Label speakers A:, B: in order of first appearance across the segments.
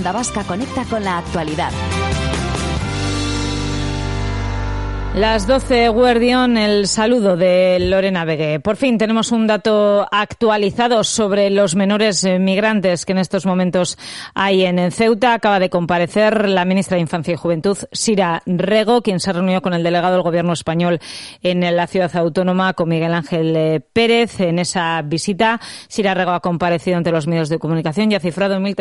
A: Onda Vasca conecta con la actualidad.
B: Las 12, Guardión, el saludo de Lorena Vegué. Por fin tenemos un dato actualizado sobre los menores migrantes que en estos momentos hay en Ceuta. Acaba de comparecer la ministra de Infancia y Juventud, Sira Rego, quien se reunió con el delegado del Gobierno español en la ciudad autónoma, con Miguel Ángel Pérez. En esa visita, Sira Rego ha comparecido ante los medios de comunicación y ha cifrado en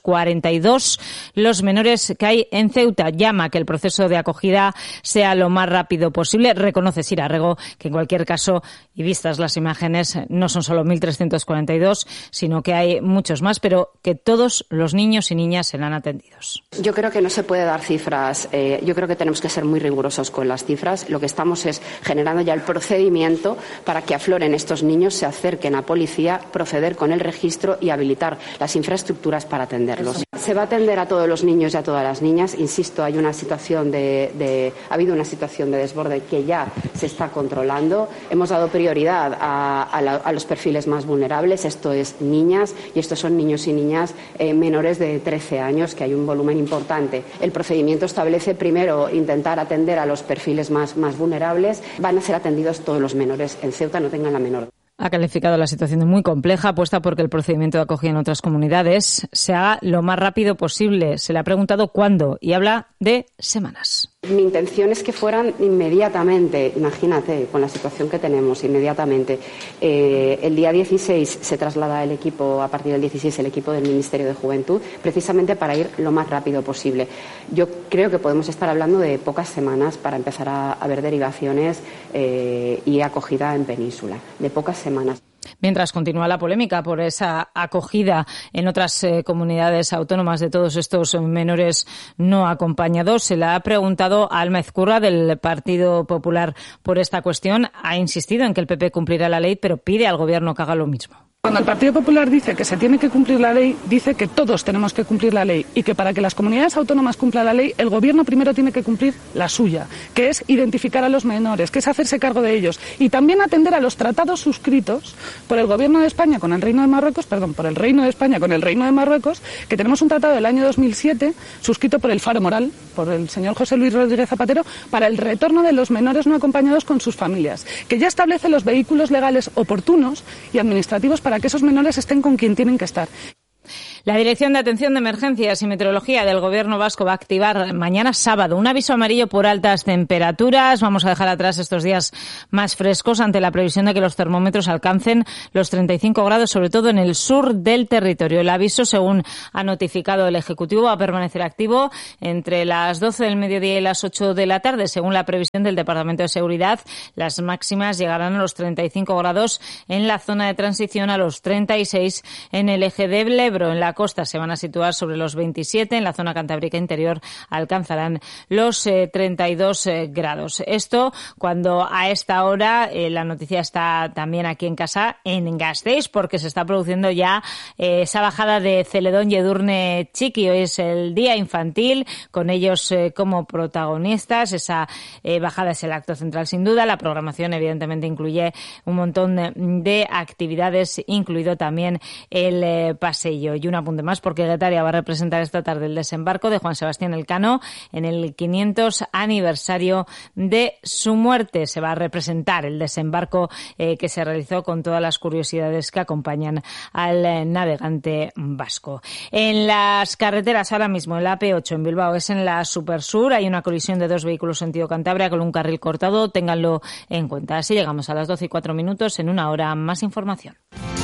B: 1.342 los menores que hay en Ceuta. Llama que el proceso de acogida sea lo más rápido posible. Reconoce Sira Rego que en cualquier caso, y vistas las imágenes, no son solo 1.342, sino que hay muchos más, pero que todos los niños y niñas serán atendidos.
C: Yo creo que no se puede dar cifras. Yo creo que tenemos que ser muy rigurosos con las cifras. Lo que estamos es generando ya el procedimiento para que afloren estos niños, se acerquen a policía, proceder con el registro y habilitar las infraestructuras para atenderlos. Se va a atender a todos los niños y a todas las niñas. Insisto, hay una situación ha habido una situación de desborde que ya se está controlando. Hemos dado prioridad a los perfiles más vulnerables. Esto es niñas y estos son niños y niñas menores de 13 años, que hay un volumen importante. El procedimiento establece primero intentar atender a los perfiles más vulnerables. Van a ser atendidos todos los menores en Ceuta, no tengan la menor.
B: Ha calificado la situación de muy compleja, apuesta porque el procedimiento de acogida en otras comunidades se haga lo más rápido posible. Se le ha preguntado cuándo y habla de semanas.
C: Mi intención es que fueran inmediatamente, imagínate, con la situación que tenemos, inmediatamente. El día 16 se traslada el equipo, a partir del 16, el equipo del Ministerio de Juventud, precisamente para ir lo más rápido posible. Yo creo que podemos estar hablando de pocas semanas para empezar a ver derivaciones y acogida en península, de pocas semanas.
B: Mientras continúa la polémica por esa acogida en otras comunidades autónomas de todos estos menores no acompañados, se le ha preguntado a Alma Ezcurra del Partido Popular por esta cuestión. Ha insistido en que el PP cumplirá la ley, pero pide al Gobierno que haga lo mismo.
D: Cuando el Partido Popular dice que se tiene que cumplir la ley, dice que todos tenemos que cumplir la ley y que para que las comunidades autónomas cumplan la ley, el Gobierno primero tiene que cumplir la suya, que es identificar a los menores, que es hacerse cargo de ellos y también atender a los tratados suscritos por el Gobierno de España con el Reino de Marruecos, por el Reino de España con el Reino de Marruecos, que tenemos un tratado del año 2007 suscrito por el Faro Moral, por el señor José Luis Rodríguez Zapatero, para el retorno de los menores no acompañados con sus familias, que ya establece los vehículos legales oportunos y administrativos para que esos menores estén con quien tienen que estar.
B: La Dirección de Atención de Emergencias y Meteorología del Gobierno vasco va a activar mañana sábado un aviso amarillo por altas temperaturas. Vamos a dejar atrás estos días más frescos ante la previsión de que los termómetros alcancen los 35 grados, sobre todo en el sur del territorio. El aviso, según ha notificado el Ejecutivo, va a permanecer activo entre las 12 del mediodía y las 8 de la tarde. Según la previsión del Departamento de Seguridad, las máximas llegarán a los 35 grados en la zona de transición, a los 36 en el eje del Ebro. En la costa se van a situar sobre los 27, en la zona cantábrica interior alcanzarán los 32 grados. Esto cuando a esta hora la noticia está también aquí en casa, en Gasteiz, porque se está produciendo ya esa bajada de Celedón y Edurne Txiki. Hoy es el día infantil, con ellos como protagonistas. Esa bajada es el acto central sin duda. La programación evidentemente incluye un montón de actividades, incluido también el pasillo. Y un apunte más, porque Guetaria va a representar esta tarde el desembarco de Juan Sebastián Elcano en el 500 aniversario de su muerte. Se va a representar el desembarco que se realizó con todas las curiosidades que acompañan al navegante vasco. En las carreteras ahora mismo, el AP8 en Bilbao es en la Supersur. Hay una colisión de dos vehículos sentido Cantabria con un carril cortado. Ténganlo en cuenta. Así llegamos a las 12:04. En una hora más información.